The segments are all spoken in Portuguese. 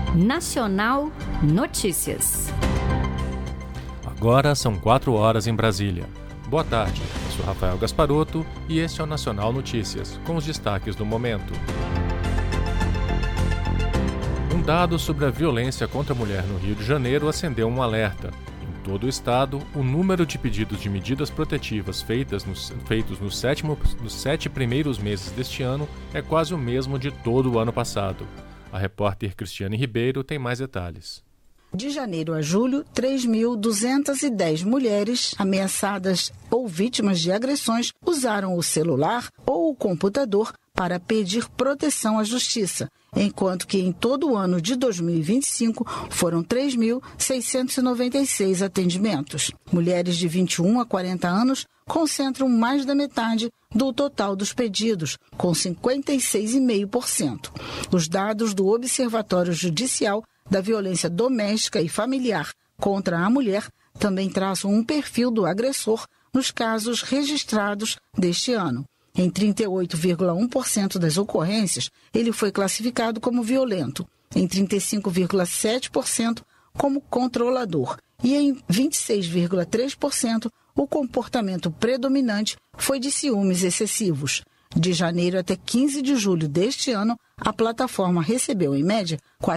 Nacional Notícias. Agora são 4 horas em Brasília. Boa tarde, eu sou Rafael Gasparotto e este é o Nacional Notícias, com os destaques do momento. Um dado sobre a violência contra a mulher no Rio de Janeiro acendeu um alerta. Em todo o estado, o número de pedidos de medidas protetivas feitos nos 7 primeiros meses deste ano é quase o mesmo de todo o ano passado. A repórter Cristiane Ribeiro tem mais detalhes. De janeiro a julho, 3.210 mulheres ameaçadas ou vítimas de agressões usaram o celular ou o computador para pedir proteção à justiça, enquanto que em todo o ano de 2025 foram 3.696 atendimentos. Mulheres de 21 a 40 anos concentram mais da metade do total dos pedidos, com 56,5%. Os dados do Observatório Judicial da Violência Doméstica e Familiar contra a Mulher também traçam um perfil do agressor nos casos registrados deste ano. Em 38,1% das ocorrências, ele foi classificado como violento, em 35,7% como controlador e em 26,3% o comportamento predominante foi de ciúmes excessivos. De janeiro até 15 de julho deste ano, a plataforma recebeu, em média,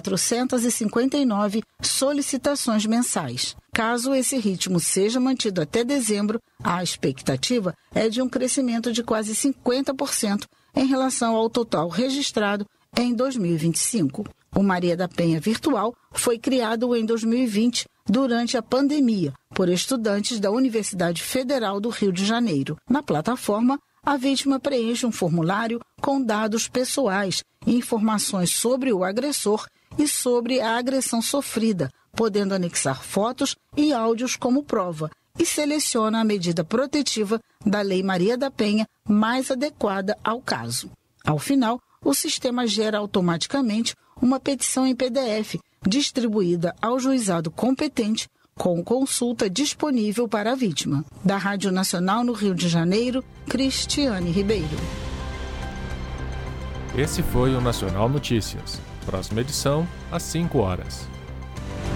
459 solicitações mensais. Caso esse ritmo seja mantido até dezembro, a expectativa é de um crescimento de quase 50% em relação ao total registrado em 2025. O Maria da Penha Virtual foi criado em 2020, durante a pandemia, por estudantes da Universidade Federal do Rio de Janeiro. Na plataforma, a vítima preenche um formulário com dados pessoais e informações sobre o agressor e sobre a agressão sofrida, podendo anexar fotos e áudios como prova, e seleciona a medida protetiva da Lei Maria da Penha mais adequada ao caso. Ao final, o sistema gera automaticamente uma petição em PDF, distribuída ao juizado competente, com consulta disponível para a vítima. Da Rádio Nacional no Rio de Janeiro, Cristiane Ribeiro. Esse foi o Nacional Notícias. Próxima edição, às 5 horas.